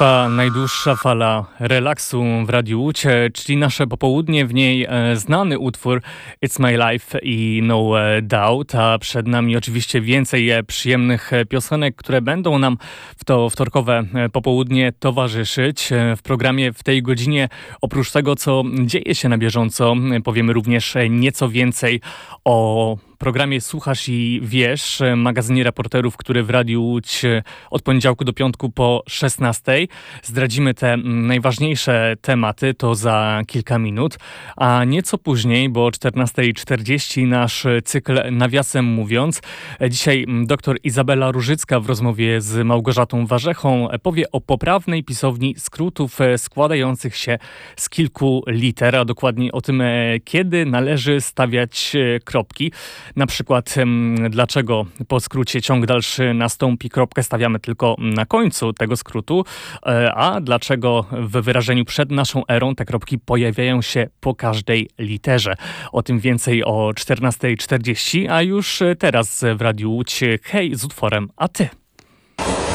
Trwa najdłuższa fala relaksu w Radiu Łódź, czyli nasze popołudnie, w niej znany utwór It's My Life i No Doubt, a przed nami oczywiście więcej przyjemnych piosenek, które będą nam w to wtorkowe popołudnie towarzyszyć. W programie w tej godzinie, oprócz tego, co dzieje się na bieżąco, powiemy również nieco więcej o programie Słuchasz i Wiesz, magazynie reporterów, który w Radiu Łódź od poniedziałku do piątku po 16:00. Zdradzimy te najważniejsze tematy, to za kilka minut, a nieco później, bo o 14:40 nasz cykl Nawiasem mówiąc. Dzisiaj dr Izabela Różycka w rozmowie z Małgorzatą Warzechą powie o poprawnej pisowni skrótów składających się z kilku liter, a dokładniej o tym, kiedy należy stawiać kropki. Na przykład dlaczego po skrócie ciąg dalszy nastąpi, kropkę stawiamy tylko na końcu tego skrótu, a dlaczego w wyrażeniu przed naszą erą te kropki pojawiają się po każdej literze. O tym więcej o 14:40, a już teraz w Radiu Łódź hej z utworem A Ty.